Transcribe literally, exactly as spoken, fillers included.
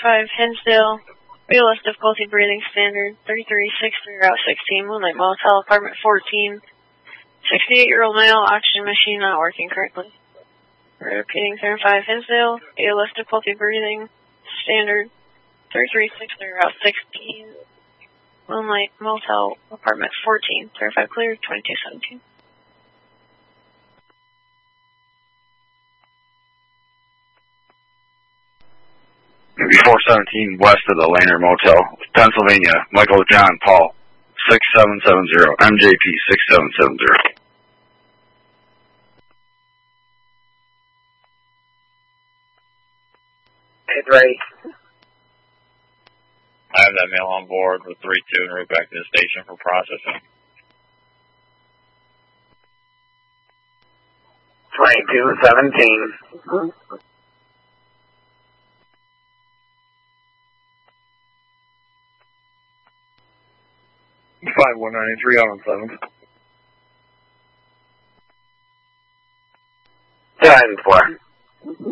five Hinsdale, Wheelless difficulty breathing standard, thirty-three sixty-three Route sixteen, Moonlight Motel, apartment fourteen, sixty-eight-year-old male, oxygen machine not working correctly. Repeating, three five Hinsdale, Wheelless difficulty breathing standard, thirty-three sixty-three Route sixteen, Moonlight Motel, apartment fourteen, three five clear, twenty-two seventeen. four seventeen west of the Laner Motel, Pennsylvania, Michael John Paul, six seven seven zero, M J P six seven seven zero. It's ready. I have that male on board with three two and route back to the station for processing. twenty-two seventeen. five one nine three on seven. ten four.